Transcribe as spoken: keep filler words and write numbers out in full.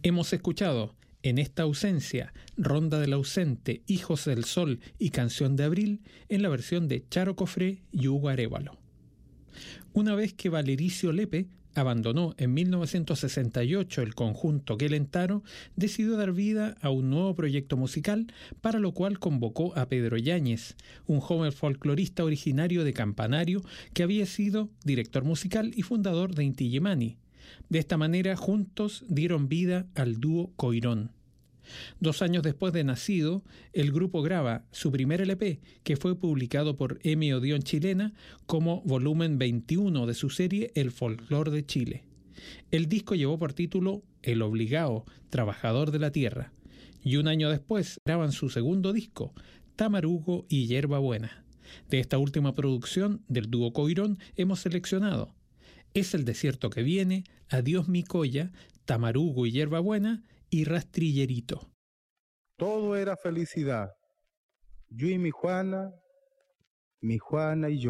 Hemos escuchado En esta ausencia, Ronda del ausente, Hijos del sol y Canción de abril en la versión de Charo Cofré y Hugo Arévalo. Una vez que Valericio Lepe abandonó en mil novecientos sesenta y ocho el conjunto Quelentaro, decidió dar vida a un nuevo proyecto musical, para lo cual convocó a Pedro Yáñez, un joven folclorista originario de Campanario que había sido director musical y fundador de Inti Illimani. De esta manera, juntos dieron vida al dúo Coirón. Dos años después de nacido, el grupo graba su primer L P, que fue publicado por M. Odeón Chilena como volumen veintiuno de su serie El Folclor de Chile. El disco llevó por título El Obligao, Trabajador de la Tierra, y un año después graban su segundo disco, Tamarugo y Yerba Buena. De esta última producción del dúo Coirón hemos seleccionado Es el desierto que viene, Adiós mi colla, Tamarugo y Yerba Buena y Rastrillerito. Todo era felicidad. Yo y mi Juana, mi Juana y yo.